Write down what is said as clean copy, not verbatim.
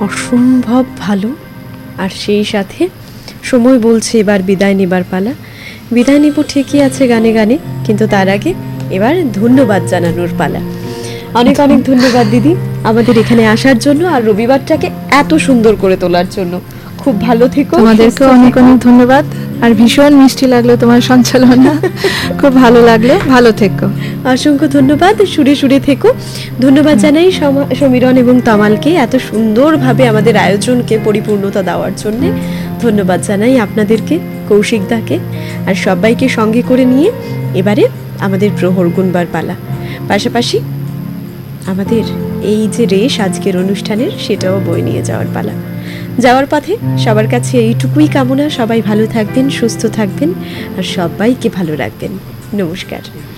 অসম্ভব ভালো। আর সেই সাথে সময় বলছে এবার বিদায় নেবার পালা। বিদায় নেব ঠিকই আছে গানে গানে, কিন্তু তার আগে এবার ধন্যবাদ জানানোর পালা। অনেক অনেক ধন্যবাদ দিদি আমাদের এখানে আসার জন্য আর রবিবারটাকে এত সুন্দর করে তোলার জন্য। খুব ভালো থেকো। তোমাদেরকে অনেক অনেক ধন্যবাদ। আর ভীষণ মিষ্টি লাগলো তোমার সঞ্চালনা, খুব ভালো লাগলো। ভালো থেকো। অসংখ্য ধন্যবাদ। সুরে সুরে থেকো। ধন্যবাদ জানাই সমীরণ এবং তামালকে এত সুন্দরভাবে আমাদের আয়োজনকে পরিপূর্ণতা দেওয়ার জন্যে। ধন্যবাদ জানাই আপনাদেরকে, কৌশিকদাকে, আর সবাইকে সঙ্গে করে নিয়ে এবারে আমাদের প্রহর গুনবার পালা। পাশাপাশি আমাদের এই যে রেশ আজকের অনুষ্ঠানের, সেটাও বয়ে নিয়ে যাওয়ার পালা। যাওয়ার পথে সবার কাছে এইটুকুই কামনা, সবাই ভালো থাকবেন, সুস্থ থাকবেন আর সবাইকে ভালো রাখবেন। নমস্কার।